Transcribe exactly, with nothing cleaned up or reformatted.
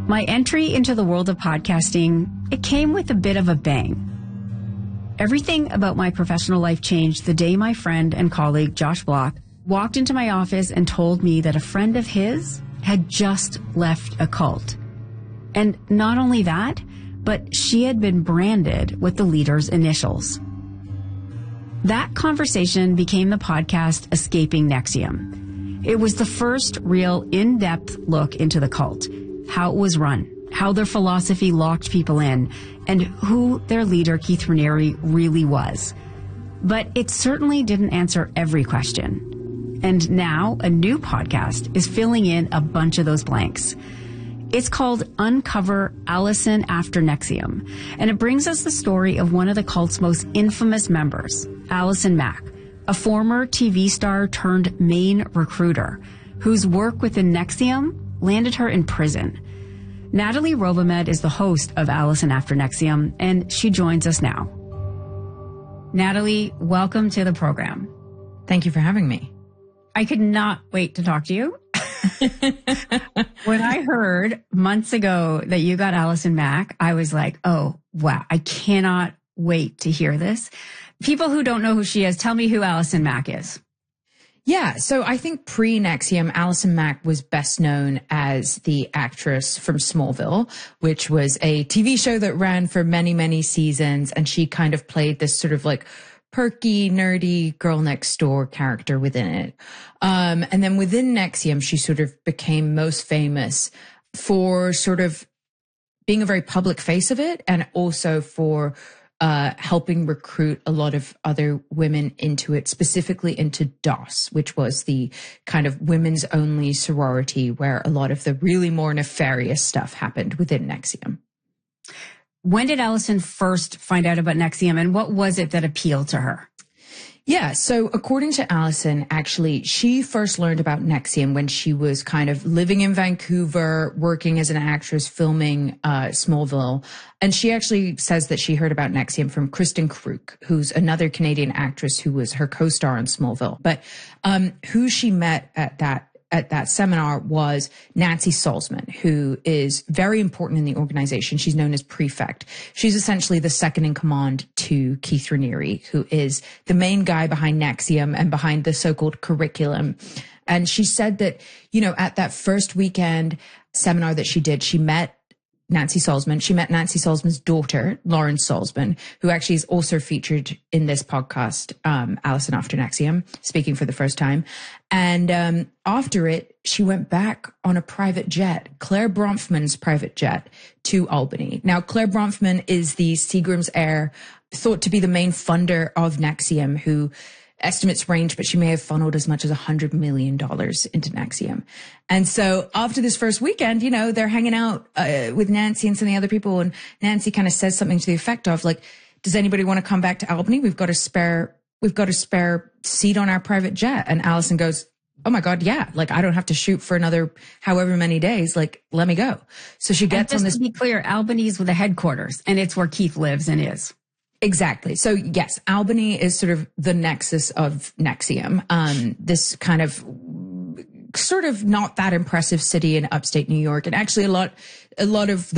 My entry into the world of podcasting, it came with a bit of a bang. Everything about my professional life changed the day my friend and colleague Josh Block walked into my office and told me that a friend of his had just left a cult. And not only that, but she had been branded with the leader's initials. That conversation became the podcast Escaping NXIVM. It was the first real in-depth look into the cult, how it was run, how their philosophy locked people in, and who their leader, Keith Raniere, really was. But it certainly didn't answer every question. And now a new podcast is filling in a bunch of those blanks. It's called Uncover Allison After NXIVM, and it brings us the story of one of the cult's most infamous members, Allison Mack, a former T V star turned main recruiter whose work within NXIVM landed her in prison. Natalie Robehmed is the host of Allison After NXIVM, and she joins us now. Natalie, welcome to the program. Thank you for having me. I could not wait to talk to you. When I heard months ago that you got Allison Mack, I was like, oh, wow, I cannot wait to hear this. People who don't know who she is, tell me who Allison Mack is. Yeah, so I think pre-NXIVM, Allison Mack was best known as the actress from Smallville, which was a T V show that ran for many, many seasons. And she kind of played this sort of like perky, nerdy girl next door character within it. Um, and then within NXIVM, she sort of became most famous for sort of being a very public face of it, and also for Uh, helping recruit a lot of other women into it, specifically into D O S, which was the kind of women's only sorority where a lot of the really more nefarious stuff happened within NXIVM. When did Allison first find out about NXIVM, and what was it that appealed to her? Yeah, so according to Allison, actually, she first learned about NXIVM when she was kind of living in Vancouver, working as an actress, filming uh, Smallville. And she actually says that she heard about NXIVM from Kristen Kruk, who's another Canadian actress who was her co-star on Smallville. But um, who she met at that at that seminar was Nancy Salzman, who is very important in the organization. She's known as prefect. She's essentially the second in command to Keith Raniere, who is the main guy behind NXIVM and behind the so-called curriculum. And she said that, you know, at that first weekend seminar that she did, she met Nancy Salzman. She met Nancy Salzman's daughter, Lauren Salzman, who actually is also featured in this podcast, um, Allison After NXIVM, speaking for the first time. And um, after it, she went back on a private jet, Claire Bronfman's private jet, to Albany. Now, Claire Bronfman is the Seagram's heir, thought to be the main funder of NXIVM, who estimates range, but she may have funneled as much as one hundred million dollars into NXIVM. And so after this first weekend, you know, they're hanging out uh, with Nancy and some of the other people, and Nancy kind of says something to the effect of like, does anybody want to come back to Albany? We've got a spare, we've got a spare seat on our private jet. And Allison goes, oh my God, yeah, like I don't have to shoot for another however many days. Like, let me go. So she gets and just on this. To be clear, Albany's with the headquarters, and it's where Keith lives and is. Exactly. So yes, Albany is sort of the nexus of NXIVM. Um, this kind of sort of not that impressive city in upstate New York. And actually a lot, a lot of the